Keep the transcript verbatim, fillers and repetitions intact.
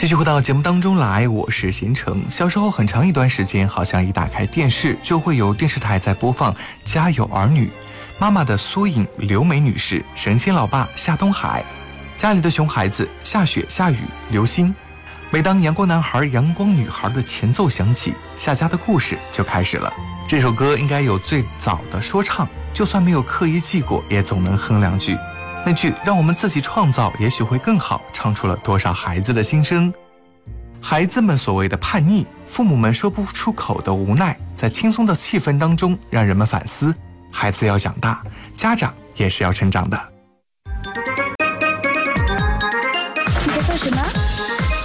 继续回到节目当中来，我是贤成。小时候很长一段时间，好像一打开电视就会有电视台在播放《家有儿女》，妈妈的缩影刘梅女士，神仙老爸夏东海，家里的熊孩子下雪下雨刘星。每当阳光男孩阳光女孩的前奏响起，夏家的故事就开始了。这首歌应该有最早的说唱，就算没有刻意记过，也总能哼两句。那句让我们自己创造也许会更好，唱出了多少孩子的心声。孩子们所谓的叛逆，父母们说不出口的无奈，在轻松的气氛当中让人们反思，孩子要长大，家长也是要成长的。